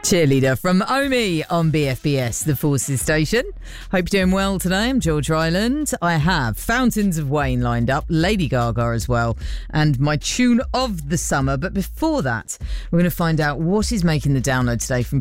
Cheerleader from Omi on BFBS, the Forces station. Hope you're doing well today. I'm George Ryland. I have Fountains of Wayne lined up, Lady Gaga as well, and my tune of the summer. But before that, we're going to find out what is making the download today from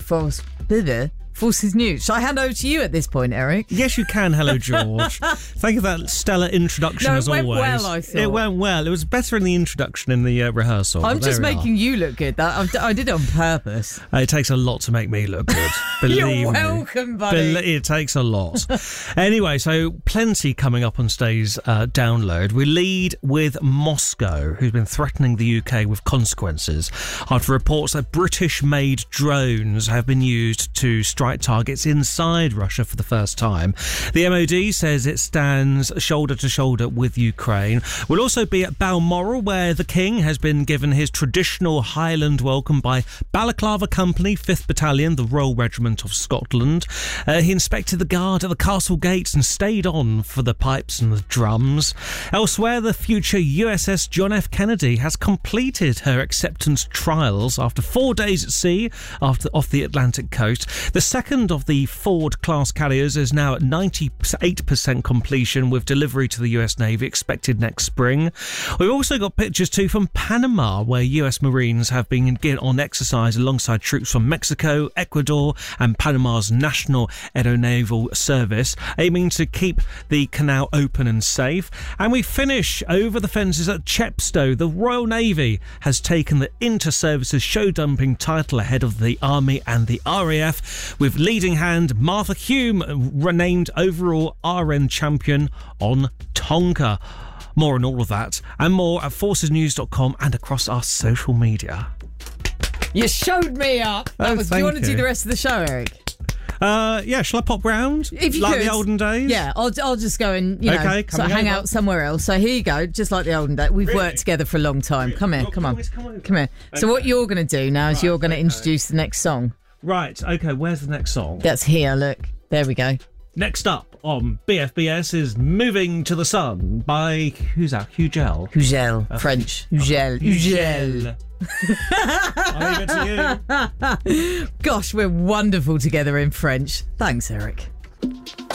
Forces News. Shall I hand over to you at this point, Eric? Yes, you can. Hello, George. Thank you for that stellar introduction, as always. It went well, I thought. It went well. It was better in the introduction in the rehearsal. I'm just making you look good. I did it on purpose. It takes a lot to make me look good. Believe You're me. welcome, buddy. It takes a lot. Anyway, so plenty coming up on today's download. We lead with Moscow, who's been threatening the UK with consequences after reports that British-made drones have been used to strike targets inside Russia for the first time. The MOD says it stands shoulder to shoulder with Ukraine. We'll also be at Balmoral, where the King has been given his traditional Highland welcome by Balaclava Company, 5th Battalion, the Royal Regiment of Scotland. He inspected the guard at the castle gates and stayed on for the pipes and the drums. Elsewhere, the future USS John F. Kennedy has completed her acceptance trials after 4 days at sea off the Atlantic coast. The second of the Ford-class carriers is now at 98% completion, with delivery to the US Navy expected next spring. We've also got pictures too from Panama, where US Marines have been on exercise alongside troops from Mexico, Ecuador and Panama's National Aeronaval Service, aiming to keep the canal open and safe. And we finish over the fences at Chepstow. The Royal Navy has taken the Inter-Services show dumping title ahead of the Army and the RAF, with leading hand Martha Hume renamed overall RN champion on Tonga. More on all of that and more at forcesnews.com and across our social media. You showed me up. Do you want to do the rest of the show, Eric? Yeah, shall I pop round? If you like could. the olden days? Yeah, I'll just go and, sort of hang out somewhere else. So here you go, just like the olden days. We've worked together for a long time. Come here, come on. Come here. So what you're going to do now is you're going to introduce the next song. Right, okay, where's the next song? That's here, look. There we go. Next up on BFBS is Moving to the Sun by, who's that? Hugel. Hugel, French. Hugel. Hugel. I'll leave it to you. Gosh, we're wonderful together in French. Thanks, Eric.